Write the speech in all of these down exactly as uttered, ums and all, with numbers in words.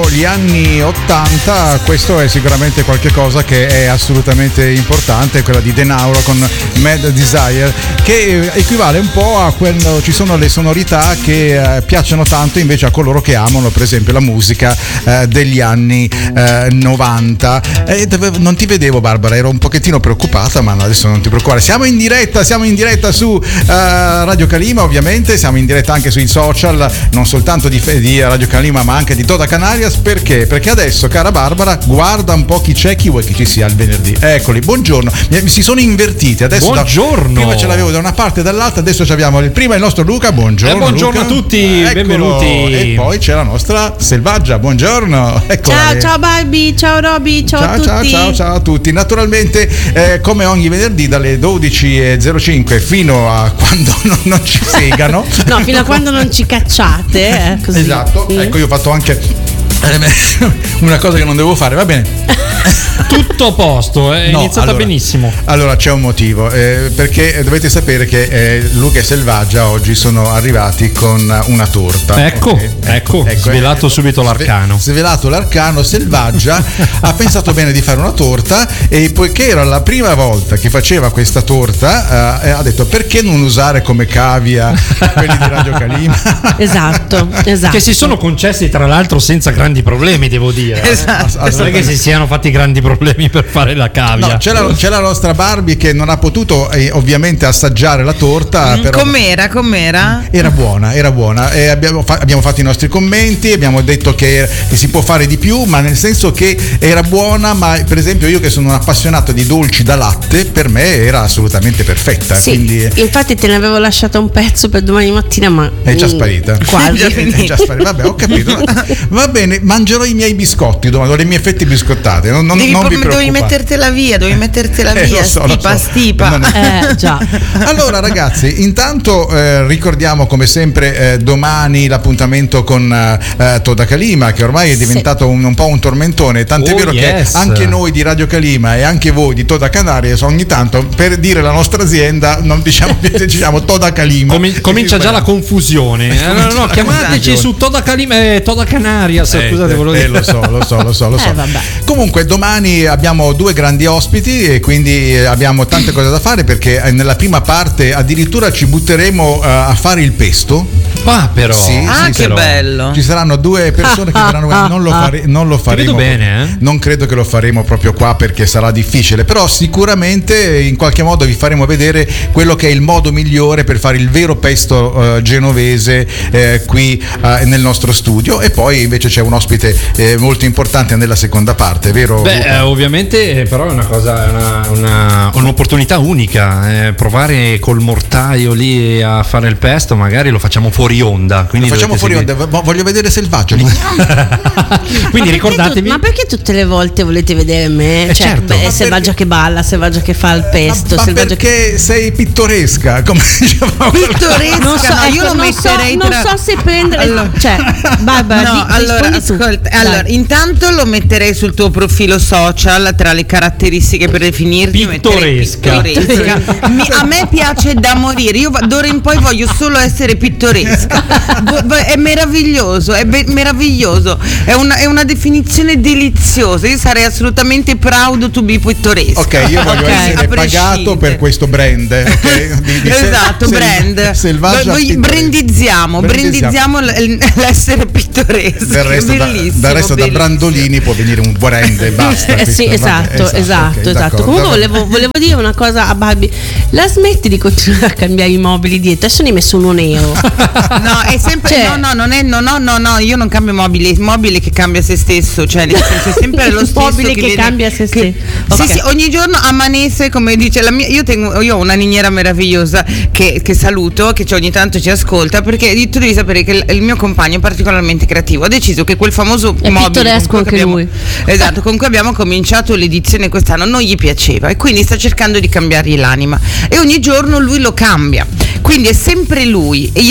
gli anni ottanta, questo è sicuramente qualche cosa che è assolutamente importante, quella di De Nauro con Mad Desire, che equivale un po' a quello, ci sono le sonorità che eh, piacciono tanto invece a coloro che amano per esempio la musica eh, degli anni eh, novanta. Eh, non ti vedevo, Barbara, ero un pochettino preoccupata, ma adesso non ti preoccupare, siamo in diretta, siamo in diretta su eh, Radio Calima, ovviamente siamo in diretta anche sui social, non soltanto di, di Radio Calima ma anche di Toda Canarias. Perché? Perché adesso, cara Barbara, guarda un po' chi c'è, chi vuoi che ci sia il venerdì. Eccoli, buongiorno, mi, si sono invertiti adesso. Buongiorno. Da, prima ce l'avevo da una parte e dall'altra, adesso abbiamo il primo il nostro Luca, buongiorno. Eh, buongiorno Luca. a tutti, Eccolo. benvenuti. E poi c'è la nostra Selvaggia, buongiorno. Eccola ciao, lì. ciao Barbie, ciao Roby, ciao, ciao a tutti. Ciao, ciao, ciao a tutti. Naturalmente, eh, come ogni venerdì dalle dodici e zero cinque fino a quando non, non ci segano. No, fino a quando non ci cacciate. Eh, così. Esatto, mm. Ecco, io ho fatto anche una cosa che non devo fare, va bene. Tutto a posto, è no, iniziata allora, benissimo. Allora c'è un motivo, eh, perché dovete sapere che eh, Luca e Selvaggia oggi sono arrivati con una torta. Ecco, okay? ecco, ecco, svelato eh, subito l'arcano. Svelato l'arcano, Selvaggia ha pensato bene di fare una torta e poiché era la prima volta che faceva questa torta, eh, ha detto perché non usare come cavia quelli di Radio Calima. Esatto, esatto. Che si sono concessi tra l'altro senza grandi problemi, devo dire. Esatto. Non è che si siano fatti grandi problemi per fare la cavia. No, c'è, la, c'è la nostra Barbie che non ha potuto eh, ovviamente assaggiare la torta. Mm, però com'era? Com'era? Era buona, era buona. E abbiamo, fa- abbiamo fatto i nostri commenti, abbiamo detto che, che si può fare di più, ma nel senso che era buona, ma per esempio io che sono un appassionato di dolci da latte, per me era assolutamente perfetta. Sì, quindi infatti te ne avevo lasciato un pezzo per domani mattina, ma è già sparita. Quasi. È già sparita. Vabbè, ho capito. Va bene, mangerò i miei biscotti domani, le mie fette biscottate. Non, non, devi, non vi dovevi preoccupare. mettertela via, dovevi mettertela eh, via, so, stipa, so. stipa. Eh, già. Allora ragazzi, intanto eh, ricordiamo come sempre eh, domani l'appuntamento con eh, Toda Calima, che ormai è diventato sì. un, un po' un tormentone, tant'è oh, vero yes. che anche noi di Radio Calima e anche voi di Toda Canarias ogni tanto per dire la nostra azienda non diciamo diciamo Toda Calima. Com- comincia già la confusione. Eh, no, no, chiamateci su Toda Calima e Toda Canarias. Eh, Scusate, volevo eh, dire. lo so, lo so, lo so, lo so. Eh, vabbè. Comunque domani abbiamo due grandi ospiti e quindi abbiamo tante cose da fare, perché nella prima parte addirittura ci butteremo uh, a fare il pesto. Ah, però. Sì, ah, sì, che però. bello. Ci saranno due persone che verranno. Non lo, fare, non lo faremo. Ti vedo bene, eh? Non credo che lo faremo proprio qua perché sarà difficile. Però sicuramente in qualche modo vi faremo vedere quello che è il modo migliore per fare il vero pesto uh, genovese uh, qui uh, nel nostro studio. E poi invece c'è un ospite uh, molto importante nella seconda parte, vero? Beh, eh, ovviamente, però è una cosa, una, una, un'opportunità unica. Eh, provare col mortaio lì a fare il pesto, magari lo facciamo fuori onda. Quindi lo facciamo fuori seguire. onda, voglio vedere Selvaggia. Quindi ma ricordatevi. Tu, ma perché tutte le volte volete vedere me? Eh, cioè, certo. beh, Selvaggia perché... che balla, Selvaggia che fa il pesto, ma, ma Selvaggia perché che... sei pittoresca, come dicevamo. Pittoresca, non so, no, ecco, io lo non metterei so, tra... non so se prendere allora, cioè Barbara, no, di, allora, tu. ascolta, allora intanto lo metterei sul tuo profilo social, tra le caratteristiche per definirti pittoresca, pittoresca. Mi, a me piace da morire, io d'ora in poi voglio solo essere pittoresca. È meraviglioso, è be- meraviglioso, è una, è una definizione deliziosa. Io sarei assolutamente proud to be pittoresca. Ok, io voglio okay, essere pagato per questo brand, okay? di, di esatto, sel- brand. Selvaggia Voi brandizziamo, brandizziamo l'essere pittoreschi. Del resto, da, del resto da Brandolini può venire un brand e basta. Eh, sì, esatto, esatto, esatto, okay, esatto. Comunque volevo, volevo dire una cosa a Barbie. La smetti di continuare a cambiare i mobili dietro? Adesso ne hai messo uno nero. No, è sempre cioè, no, no, non è no, no, no, no, io non cambio mobili, il mobile che cambia se stesso, cioè nel senso è sempre lo stesso mobile che, che viene, cambia se stesso. Che, okay. Sì, sì, ogni giorno a Manese, come dice la mia, io tengo io ho una niñera meravigliosa che, che saluto, che ogni tanto ci ascolta, perché tu devi sapere che il, il mio compagno è particolarmente creativo, ha deciso che quel famoso è mobile pittoresco anche abbiamo, lui. Esatto, con cui abbiamo cominciato l'edizione quest'anno non gli piaceva e quindi sta cercando di cambiargli l'anima e ogni giorno lui lo cambia, quindi è sempre lui e gli le sta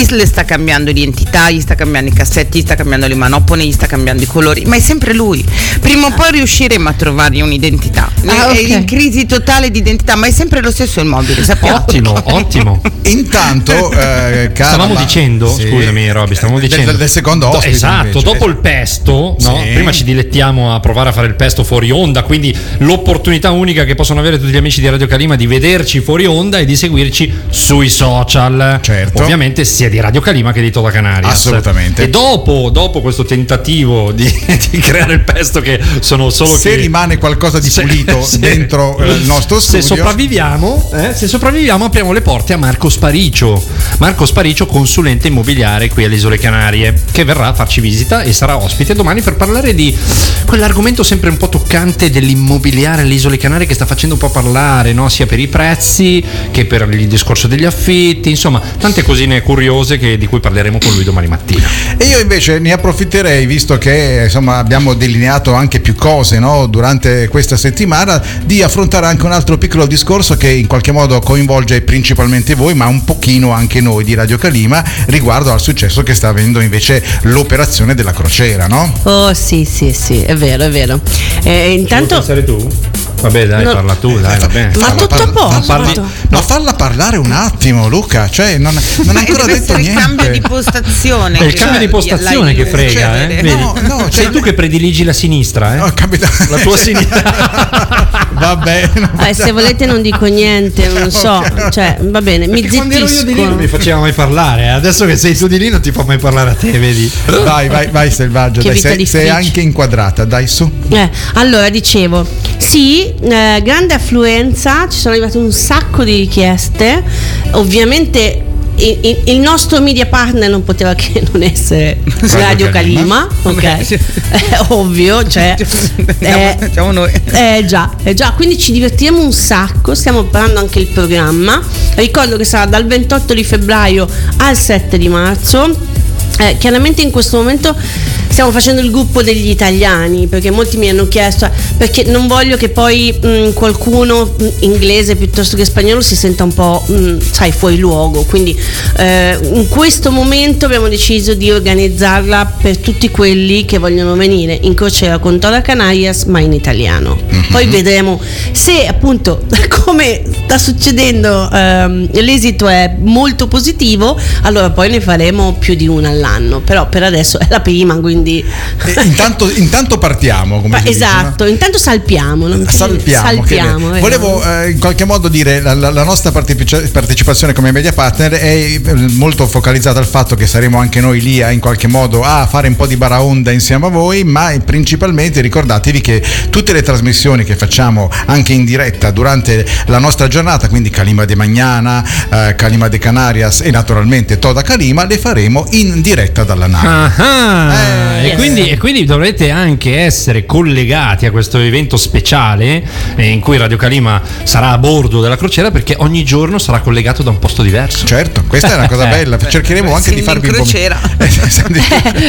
cambiando l'identità, gli sta cambiando i cassetti, gli sta cambiando le manopole, gli sta cambiando i colori, ma è sempre lui. Prima o poi riusciremo a trovargli un'identità. Ah, è okay. in crisi totale di identità, ma è sempre lo stesso il mobile, sappiamo. Ottimo, ottimo. Intanto, eh, cara, stavamo ma- dicendo, sì, scusami Roby, stavamo del, dicendo del secondo Do- ospite. esatto, invece. dopo il pesto, no? Sì. Prima ci dilettiamo a provare a fare il pesto fuori onda, quindi l'opportunità unica che possono avere tutti gli amici di Radio Calima di vederci fuori onda e di seguirci sui social. Certo. Ovviamente sia di Radio Calima che di Toda Canarias. Assolutamente. E dopo, dopo questo tentativo di, di creare il pesto, che sono solo se che rimane qualcosa di se- pulito se- dentro eh, il nostro studio, se sopravviviamo, eh, se sopravviviamo apriamo le porte a Marco Sparicio. Marco Sparicio, consulente immobiliare qui alle Isole Canarie, che verrà a farci visita e sarà ospite domani per parlare di quell'argomento sempre un po' toccante dell'immobiliare alle Isole Canarie, che sta facendo un po' parlare, no? Sia per i prezzi che per il discorso degli affitti, insomma tante cosine curiose che, di cui parleremo con lui domani mattina. E io invece ne approfitterei, visto che insomma abbiamo delineato anche più cose, no, durante questa settimana, di affrontare anche un altro piccolo discorso che in qualche modo coinvolge principalmente voi, ma un pochino anche noi di Radio Calima, riguardo al successo che sta avendo invece l'operazione della crociera, no? Oh sì, sì, sì, è vero, è vero. Eh, intanto... Vuoi pensare tu? Vabbè, dai, No. parla tu, dai, va bene. Ma Falla tutto a parla- posto. falla- No, falla parlare un attimo, Luca, cioè non, non ha ancora deve detto essere il niente. cambio di postazione. È il che- cambio di postazione che la- frega, eh? Vedi? No, no, Sei cioè- tu che prediligi la sinistra, eh? Oh, capita- La tua sinistra. Va bene. Eh, se volete non dico niente, non so, Ok. cioè va bene, mi Perché quando ero io di lì non mi zittisco. faceva mai parlare, eh? Adesso che sei tu di lì non ti fa mai parlare a te, vedi? Vai, vai, vai Selvaggio, Che dai, vita sei, sei difficile. anche inquadrata, dai su. Eh, allora dicevo, sì, eh, grande affluenza, ci sono arrivate un sacco di richieste, ovviamente i- i- il nostro media partner non poteva che non essere Radio Calima, ok? È ovvio, cioè eh, Facciamo noi. eh già, eh già, quindi ci divertiamo un sacco, stiamo preparando anche il programma. Ricordo che sarà dal ventotto di febbraio al sette di marzo. Eh, chiaramente in questo momento stiamo facendo il gruppo degli italiani, perché molti mi hanno chiesto, eh, perché non voglio che poi mh, qualcuno mh, inglese piuttosto che spagnolo si senta un po' mh, sai, fuori luogo, quindi eh, in questo momento abbiamo deciso di organizzarla per tutti quelli che vogliono venire in crociera con Toda Canarias ma in italiano. Mm-hmm. Poi vedremo se appunto, come sta succedendo, ehm, l'esito è molto positivo, allora poi ne faremo più di una all'anno, però per adesso è la prima, quindi E intanto, intanto partiamo, come si dice, esatto, no? intanto salpiamo, non mi piace dire- Salpiamo, salpiamo, che- vero? volevo eh, in qualche modo dire la, la- la nostra partipicia- partecipazione come media partner è eh, molto focalizzata al fatto che saremo anche noi lì a, in qualche modo a fare un po' di baraonda insieme a voi, ma principalmente ricordatevi che tutte le trasmissioni che facciamo anche in diretta durante la nostra giornata, quindi Calima de Mañana, eh, Calima de Canarias e naturalmente Toda Calima, le faremo in diretta dalla nave. Ah, Eh, e, yes. quindi, e quindi dovrete anche essere collegati a questo evento speciale eh, in cui Radio Calima sarà a bordo della crociera, perché ogni giorno sarà collegato da un posto diverso. Certo, questa è una cosa bella, cercheremo anche di farvi in un po'. crociera. Eh, senti-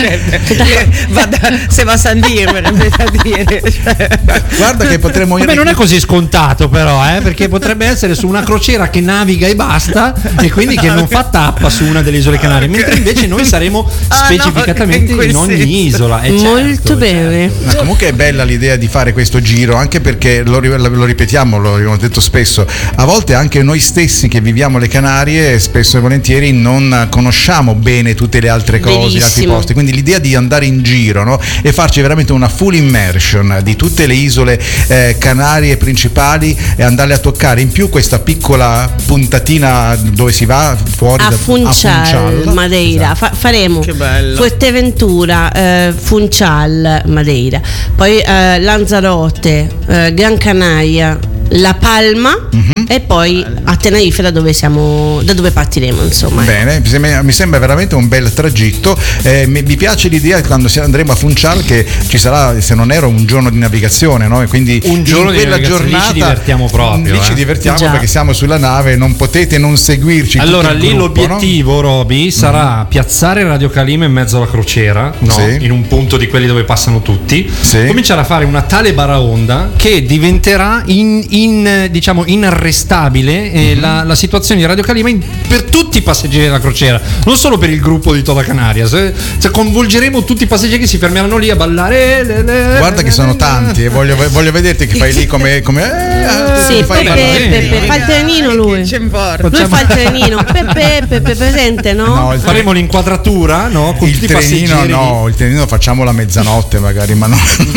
Vada, se va a San Dio, me ne a dire. Cioè. Guarda che potremmo Vabbè, non è così scontato però, eh, perché potrebbe essere su una crociera che naviga e basta, e quindi che non fa tappa su una delle isole Canarie, mentre invece noi saremo Ah, no, specificatamente in quel in ogni senso. isola. Eh, Molto certo, bene. Ma comunque è bella l'idea di fare questo giro, anche perché lo, ri- lo ripetiamo, lo abbiamo detto spesso, a volte anche noi stessi che viviamo le Canarie spesso e volentieri non conosciamo bene tutte le altre cose, gli altri Verissimo. posti, quindi l'idea di andare in giro, no? E farci veramente una full immersion di tutte le isole eh, Canarie principali e andarle a toccare, in più questa piccola puntatina dove si va fuori A da- Funchal, Madeira. Esatto. Fa- faremo Che bello. Fuerteventura, eh, Funchal, Madeira, poi eh, Lanzarote, eh, Gran Canaria, La Palma e poi a Tenerife, da dove siamo, da dove partiremo, insomma. Bene, mi sembra, mi sembra veramente un bel tragitto. Eh, mi, mi piace l'idea quando si- andremo a Funchal che ci sarà, se non ero, un giorno di navigazione, no? E quindi Un giorno in di quella navigazione, lì giornata ci divertiamo proprio, lì eh. ci divertiamo Già. perché siamo sulla nave, non potete non seguirci. tutto Allora il lì gruppo, l'obiettivo, Roby, sarà piazzare Radio Calima in mezzo alla crociera, no? Sì. In un punto di quelli dove passano tutti, Sì. cominciare a fare una tale baraonda che diventerà in- in, diciamo inarrestabile eh, Mm-hmm. la, la situazione di Radio Calima in- per tutti i passeggeri della crociera, non solo per il gruppo di Toda Canarias. eh. Cioè, coinvolgeremo tutti i passeggeri che si fermeranno lì a ballare. le, le, Guarda che sono tanti e voglio, voglio vederti che fai lì come, come eh, Sì, fai Peppe, bene. Peppe, fa il trenino lui. Che c'è importa? Lui fa il trenino. Peppe, Peppe, presente, no? No, il, Faremo l'inquadratura, no? Con il tutti i trenino passeggeri. no, il trenino facciamo la mezzanotte magari, ma no.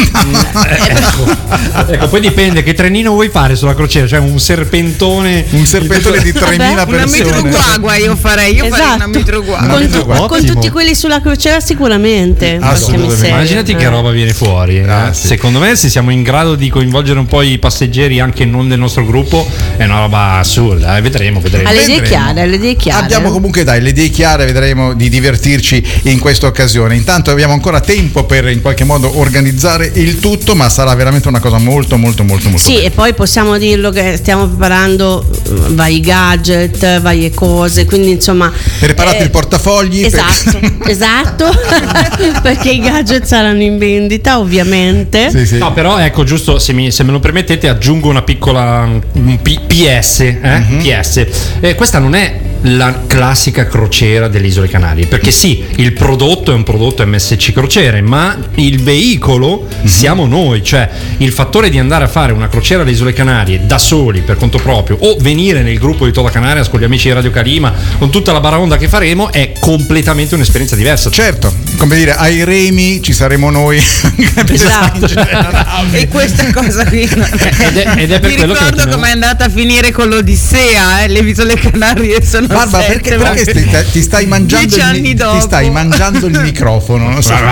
ecco. ecco, poi dipende che trenino vuoi fare sulla crociera, cioè un serpentone. Un serpentone di tremila Vabbè, Una persone. metro guagua io farei, io farei una Esatto. metro guagua. Una Con, metro tu- guagua. con Ottimo. tutti quelli sulla crociera sicuramente. perché mi Assolutamente. serve. Immaginati che Eh. roba viene fuori. eh. Ah, sì. Secondo me, se siamo in grado di coinvolgere un po' i passeggeri anche non del nostro gruppo, è una roba assurda. eh. Vedremo, vedremo. Alle idee Vedremo. chiare, alle idee chiare. Abbiamo comunque dai le idee chiare, vedremo di divertirci in questa occasione. Intanto abbiamo ancora tempo per in qualche modo organizzare il tutto, ma sarà veramente una cosa molto molto molto molto Sì, bella. e poi possiamo dirlo che stiamo preparando eh, vari gadget, varie cose, quindi insomma... Preparate eh, il portafogli. per- Esatto, esatto, perché i gadget saranno in vendita ovviamente. Sì, sì. No, però ecco, giusto, se, mi- se me lo permettete, aggiungo una piccola un P- PS. Eh? Mhm. P S. Eh, questa non è la classica crociera delle Isole Canarie, perché sì, il prodotto è un prodotto M S C Crociere, ma il veicolo Mhm. siamo noi, cioè il fattore di andare a fare una crociera alle Isole Canarie da soli per conto proprio o venire nel gruppo di Toda Canarias con gli amici di Radio Calima con tutta la baraonda che faremo è completamente un'esperienza diversa. Certo, come dire, ai remi ci saremo noi. Esatto. E questa cosa qui non è. Ed è- ed è per Mi quello che ricordo continuiamo- com'è andata a finire con l'Odissea, eh? Le Isole Canarie sono Barbara, sette, perché, ma- perché ti, ti stai mangiando Dieci il, anni mi- dopo. ti stai mangiando il microfono, non so.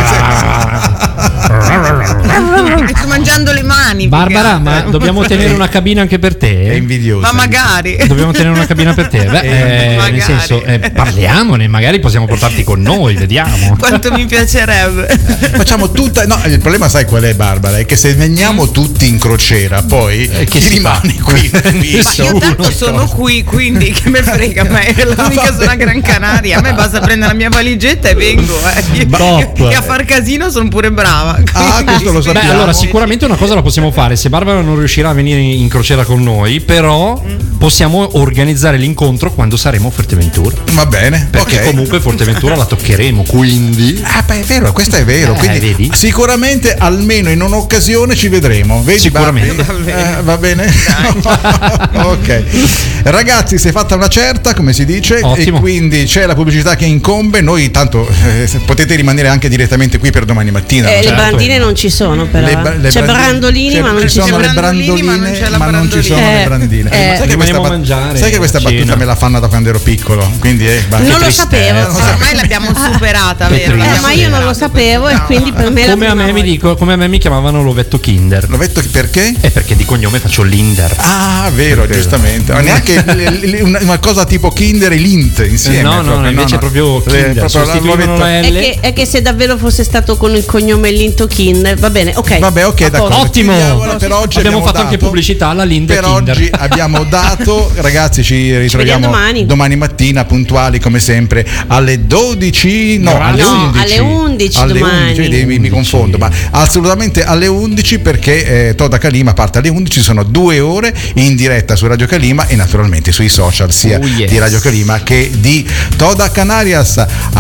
Mi sto mangiando le mani. Barbara, più che ma altro. dobbiamo tenere una cabina anche per È te? invidioso. Ma magari. Dobbiamo tenere una cabina per te? Beh, eh, magari. nel senso, eh, parliamone, magari possiamo portarti con noi, vediamo. Quanto mi piacerebbe. Facciamo tutta. No, il problema sai qual è, Barbara? È che se veniamo tutti in crociera, poi Eh, che chi si rimane fa? qui. qui. Ma io Nessuno. tanto sono qui, quindi che me frega a me, l'unica sono a Gran Canaria, a me basta prendere la mia valigetta e vengo, eh. Top. E a far casino sono pure brava. Ah, questo lo Beh, sappiamo. allora sicuramente una cosa la possiamo fare. Se Barbara non riuscirà a venire in crociera con noi, però possiamo organizzare l'incontro quando saremo a Forteventura. Va bene. Perché ok. comunque Forteventura la toccheremo, quindi. Ah, beh, è vero, questo è vero. Eh, quindi vedi? sicuramente almeno in un'occasione ci vedremo. Vedi, Sicuramente. Barbie? Eh, va bene? Ok. Ragazzi, si è fatta una certa, come si dice, Ottimo. e quindi c'è la pubblicità che incombe. Noi tanto eh, potete rimanere anche direttamente qui per domani mattina. Eh, non le c'è- certo. brandine non ci sono però. Le eh. ba- le C'è brandine- Brandolini c'è- ma non ci ci sono sono. le Brandolini, ma non c'è la ma non ci sono brandolina. le brandine. Eh, sai, che rimaniamo questa, a bat- mangiare sai che questa a battuta cena. me la fanno da quando ero piccolo, quindi eh, va. Non lo tristezza. sapevo. Ormai l'abbiamo superata, Che vero? triste. Eh, L'abbiamo ma io non lo superata. sapevo e quindi per me è la Come a prima me mi volta. dico, come a me mi chiamavano l'ovetto Kinder. L'ho detto perché? È perché di cognome faccio Linder. Ah, vero, giustamente. Ma neanche l- l- una, una cosa tipo Kinder e Lint insieme. no, no, no, invece è proprio Eh, Kinder. proprio la- l'ho Sostituivano detto- la È L. che, è che se davvero fosse stato con il cognome Linto Kinder, va bene, ok. Vabbè, ok, A d'accordo. posto. Ottimo. Chiudiamola, per oggi Abbiamo fatto dato- anche pubblicità alla Linder Per Kinder. oggi abbiamo dato, ragazzi, ci ritroviamo vediamo domani. mattina puntuali come sempre alle dodici, no, No, alle no, undici. alle undici alle domani. undici, vedi, mi, mi confondo, ma assolutamente alle undici perché eh, Toda Calima parte alle undici, sono due ore in diretta su Radio Calima e naturalmente sui social sia Oh, yes. di Radio Calima che di Toda Canarias.